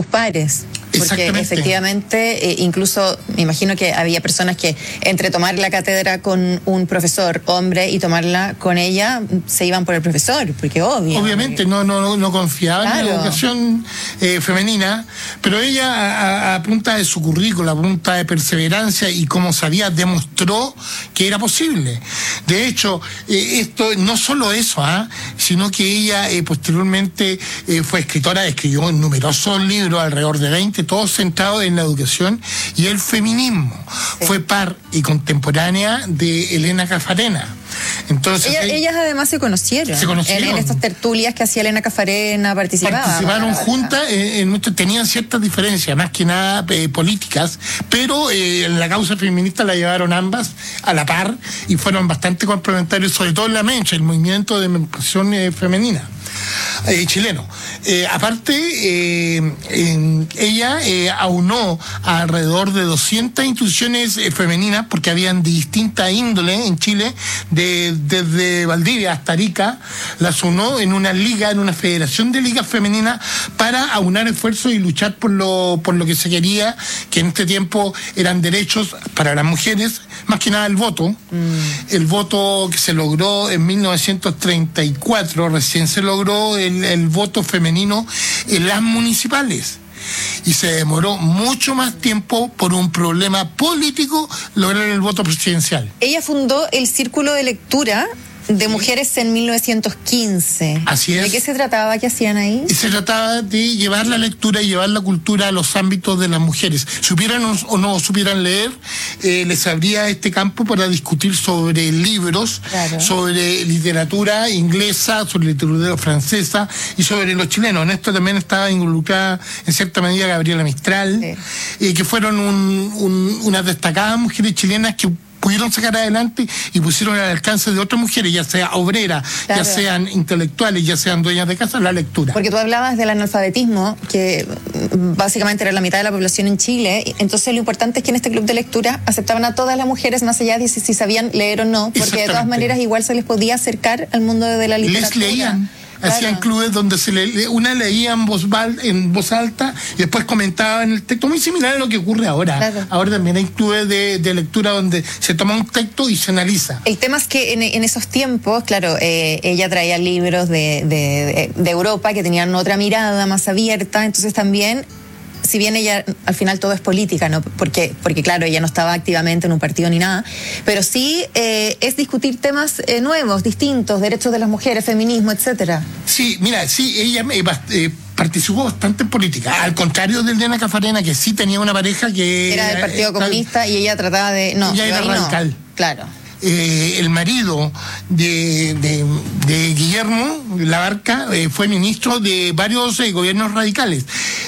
pares. Porque efectivamente, incluso me imagino que había personas que entre tomar la cátedra con un profesor hombre y tomarla con ella, se iban por el profesor, porque obviamente no confiaban en la educación femenina, pero ella a punta de su currícula, a punta de perseverancia y como sabía, demostró que era posible. De hecho, esto no solo eso, sino que ella posteriormente fue escritora, escribió numerosos libros, alrededor de 20, todos centrados en la educación y el feminismo. Sí. Fue par y contemporánea de Elena Caffarena. Entonces, ellas además se conocieron. En estas tertulias que hacía Elena Caffarena, participaron juntas, tenían ciertas diferencias, más que nada políticas, pero la causa feminista la llevaron ambas a la par y fueron bastante complementarios, sobre todo en la Mencha, el movimiento de emancipación femenina. Chileno. Aparte, ella aunó a alrededor de 200 instituciones femeninas, porque habían de distinta índole en Chile, desde Valdivia hasta Arica, las unó en una liga, en una federación de ligas femeninas, para aunar esfuerzos y luchar por lo que se quería, que en este tiempo eran derechos para las mujeres, más que nada el voto. El voto que se logró en 1934, recién se logró el voto femenino en las municipales. Y se demoró mucho más tiempo por un problema político lograr el voto presidencial. Ella fundó el Círculo de Lectura de Mujeres en 1915. Así es. ¿De qué se trataba? ¿Qué hacían ahí? Se trataba de llevar la lectura y llevar la cultura a los ámbitos de las mujeres. Supieran o no supieran leer, les abría este campo para discutir sobre libros, sobre literatura inglesa, sobre literatura francesa y sobre los chilenos. En esto también estaba involucrada en cierta medida Gabriela Mistral, que fueron unas destacadas mujeres chilenas que pudieron sacar adelante y pusieron al alcance de otras mujeres, ya sea obreras, ya sean intelectuales, ya sean dueñas de casa, la lectura. Porque tú hablabas del analfabetismo, que básicamente era la mitad de la población en Chile, entonces lo importante es que en este club de lectura aceptaban a todas las mujeres, más allá de si sabían leer o no, porque de todas maneras igual se les podía acercar al mundo de la literatura. Les leían. Hacían clubes donde una leía en voz alta y después comentaba en el texto, muy similar a lo que ocurre ahora. Ahora también hay clubes de lectura donde se toma un texto y se analiza. El tema es que en esos tiempos, claro, ella traía libros de Europa que tenían otra mirada más abierta, entonces también, si bien ella, al final todo es política, ¿no? Porque claro, ella no estaba activamente en un partido ni nada, pero sí es discutir temas nuevos, distintos, derechos de las mujeres, feminismo, etcétera. Sí, mira, ella participó bastante en política, al contrario de Elena Caffarena, que sí tenía una pareja que era del Partido Comunista y ella trataba de... No, ella era radical. No. Claro. El marido de Guillermo Labarca fue ministro de varios gobiernos radicales.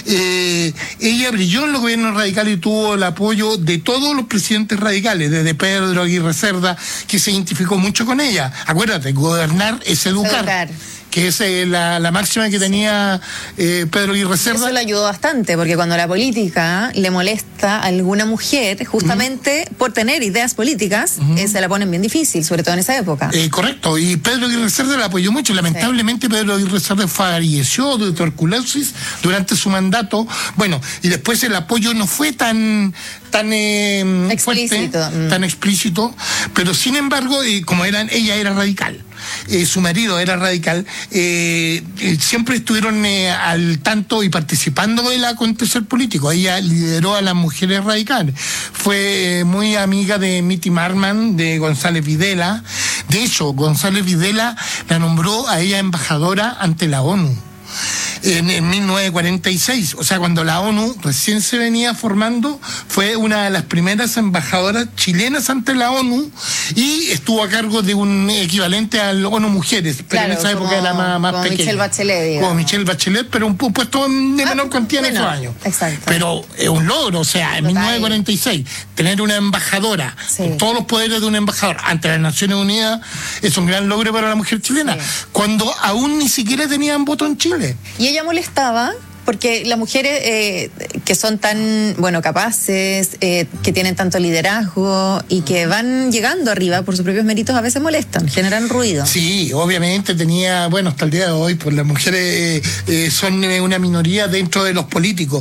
Ella brilló en los gobiernos radicales y tuvo el apoyo de todos los presidentes radicales, desde Pedro Aguirre Cerda, que se identificó mucho con ella. Acuérdate, gobernar es educar. Que es la máxima que tenía Pedro Aguirre Cerda. Eso le ayudó bastante, porque cuando la política le molesta a alguna mujer, justamente por tener ideas políticas, se la ponen bien difícil, sobre todo en esa época. Correcto, y Pedro Aguirre Cerda la apoyó mucho. Lamentablemente Pedro Aguirre Cerda falleció de tuberculosis durante su mandato. Bueno, y después el apoyo no fue tan explícito. Fuerte, tan explícito, pero sin embargo, como ella era radical. Su marido era radical, siempre estuvieron al tanto y participando del acontecer político. Ella lideró a las mujeres radicales, fue muy amiga de Mitty Marman, de González Videla. De hecho, González Videla la nombró a ella embajadora ante la ONU en 1946, o sea, cuando la ONU recién se venía formando, fue una de las primeras embajadoras chilenas ante la ONU y estuvo a cargo de un equivalente al ONU Mujeres, pero en esa época era más pequeña. Michelle Bachelet, digamos. Como Michelle Bachelet, pero un puesto de menor cuantía en esos años. Exacto. Pero es un logro, o sea, en 1946, tener una embajadora, con todos los poderes de un embajador ante las Naciones Unidas, es un gran logro para la mujer chilena, cuando aún ni siquiera tenían voto en Chile. Y ella molestaba porque las mujeres que son tan, capaces, que tienen tanto liderazgo y que van llegando arriba por sus propios méritos, a veces molestan, generan ruido. Sí, obviamente hasta el día de hoy, pues las mujeres son una minoría dentro de los políticos.